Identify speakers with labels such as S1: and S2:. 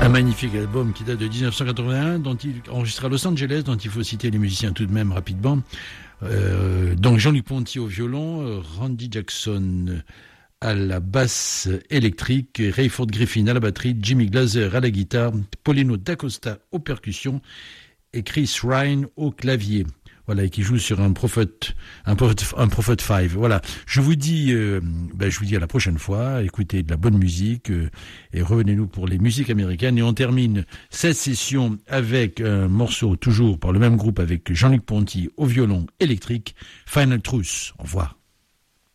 S1: Un magnifique album qui date de 1981, dont il enregistré à Los Angeles, dont il faut citer les musiciens tout de même rapidement. Donc Jean-Luc Ponty au violon, Randy Jackson à la basse électrique, Rayford Griffin à la batterie, Jimmy Glazer à la guitare, Paulino D'Acosta aux percussions et Chris Ryan au clavier. Voilà, et qui joue sur un Prophet 5. Voilà. Je vous dis à la prochaine fois. Écoutez de la bonne musique et revenez-nous pour les musiques américaines. Et on termine cette session avec un morceau toujours par le même groupe avec Jean-Luc Ponty au violon électrique, Final Truth. Au revoir.